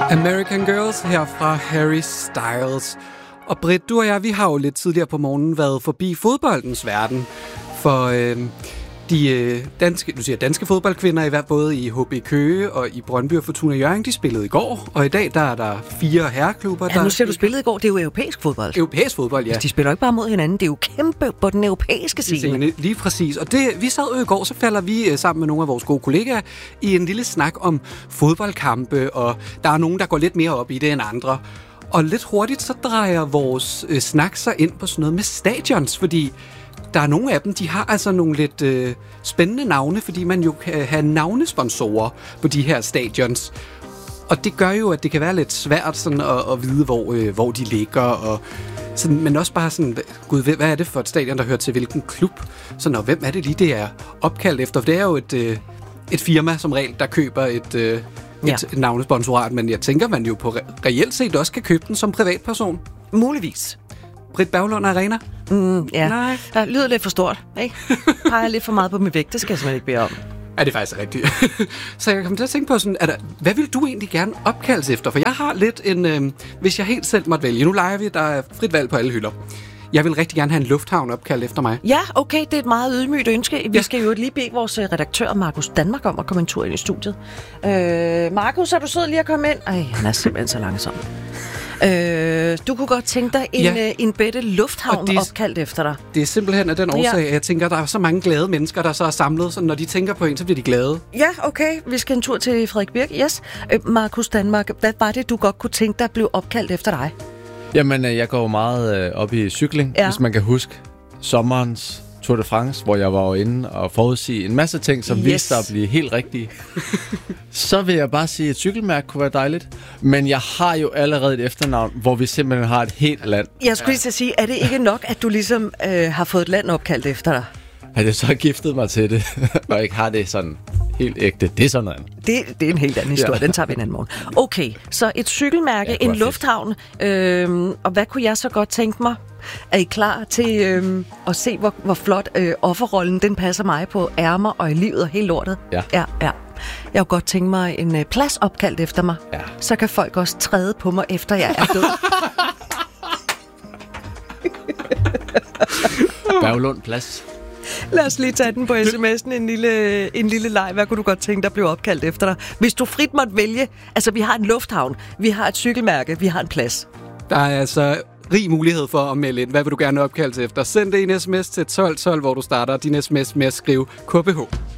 American Girls her fra Harry Styles. Og Britt, du og jeg, vi har jo lidt tidligere på morgenen været forbi fodboldens verden. For de danske fodboldkvinder, både i HB Køge og i Brøndby og Fortuna Hjørring, de spillede i går. Og i dag der er der 4 herreklubber. Ja, nu ser du spillet i går. Det er jo europæisk fodbold. Europæisk fodbold, ja. De spiller ikke bare mod hinanden. Det er jo kæmpe på den europæiske scene. Lige præcis. Og vi sad jo i går, så falder vi sammen med nogle af vores gode kollegaer i en lille snak om fodboldkampe. Og der er nogen, der går lidt mere op i det end andre. Og lidt hurtigt, så drejer vores snak sig ind på sådan noget med stadions, fordi der er nogle af dem, de har altså nogle lidt spændende navne, fordi man jo kan have navnesponsorer på de her stadions. Og det gør jo, at det kan være lidt svært sådan at vide, hvor de ligger, og sådan, men også bare sådan, gud, hvad er det for et stadion, der hører til hvilken klub? Sådan, og hvem er det lige, det er opkaldt efter? For det er jo et firma som regel, der køber et navnesponsorat, men jeg tænker, man jo på reelt set også kan købe den som privatperson. Muligvis. Britt Berglund Arena? Ja. Nej. Der lyder lidt for stort, ikke? Peger lidt for meget på min vægt, det skal jeg simpelthen ikke bede om. Ja, det er faktisk rigtigt. Så jeg kom til at tænke på sådan, hvad vil du egentlig gerne opkaldes efter? For jeg har lidt hvis jeg helt selv måtte vælge. Nu leger vi, der er frit valg på alle hylder. Jeg vil rigtig gerne have en lufthavn opkaldt efter mig. Ja, okay, det er et meget ydmygt ønske. Vi skal jo lige bede vores redaktør, Markus Danmark, om at komme en tur ind i studiet. Markus, er du sød lige at komme ind? Ej, han er simpelthen så langsom. Du kunne godt tænke dig en bedre lufthavn opkaldt efter dig. Det er simpelthen af den årsag, at jeg tænker, at der er så mange glade mennesker, der så er samlet, så når de tænker på en, så bliver de glade. Ja, okay. Vi skal en tur til Frederik Birk. Yes. Markus Danmark, hvad var det, du godt kunne tænke dig blev opkaldt efter dig? Jamen, jeg går meget op i cykling, hvis man kan huske sommerens Tour de France, hvor jeg var inde og forudsige en masse ting, som viste sig at blive helt rigtige. Så vil jeg bare sige, at et cykelmærke kunne være dejligt. Men jeg har jo allerede et efternavn, hvor vi simpelthen har et helt land. Jeg skulle lige sige, er det ikke nok, at du ligesom har fået et land opkaldt efter dig? Har jeg så giftet mig til det, og ikke har det sådan helt ægte? Det er sådan noget andet. Det er en helt anden historie, den tager vi en anden morgen. Okay, så et cykelmærke, en lufthavn, og hvad kunne jeg så godt tænke mig? Er I klar til at se, hvor flot offerrollen den passer mig på ærmer og i livet og hele lortet? Ja. Jeg kunne godt tænke mig en plads opkaldt efter mig. Ja. Så kan folk også træde på mig, efter jeg er død. Berglund Plads. Lad os lige tage den på sms'en, en lille leg. Hvad kunne du godt tænke, der blev opkaldt efter dig? Hvis du frit måtte vælge, altså vi har en lufthavn, vi har et cykelmærke, vi har en plads. Der er altså rig mulighed for at melde ind. Hvad vil du gerne opkaldes efter? Send det en sms til 1212, hvor du starter din sms med at skrive KBH.